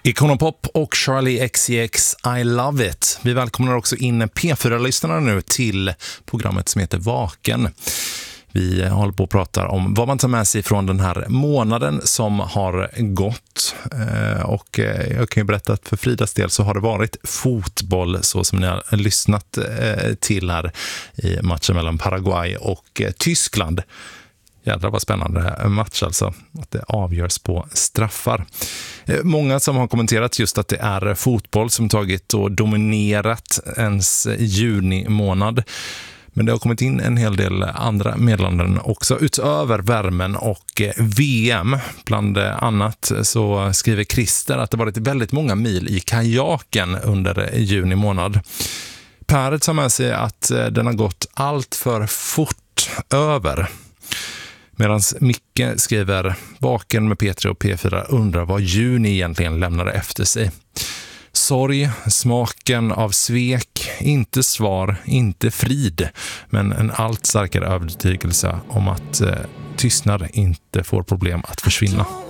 Ikonopop och Charlie XCX I Love It. Vi välkomnar också in P4-lyssnarna nu till programmet som heter Vaken. Vi håller på att prata om vad man tar med sig från den här månaden som har gått. Och jag kan ju berätta att för Fridas del så har det varit fotboll så som ni har lyssnat till här i matchen mellan Paraguay och Tyskland. Jädrar vad spännande match alltså, att det avgörs på straffar. Många som har kommenterat just att det är fotboll som tagit och dominerat ens juni månad. Men det har kommit in en hel del andra meddelanden också utöver värmen och VM. Bland annat så skriver Christer att det varit väldigt många mil i kajaken under juni månad. Per tar med sig att den har gått allt för fort över. Medan Micke skriver Vaken med P3 och P4 undrar vad juni egentligen lämnade efter sig. Sorg, smaken av svek, inte svar, inte frid, men en allt starkare övertygelse om att tystnad inte får problem att försvinna.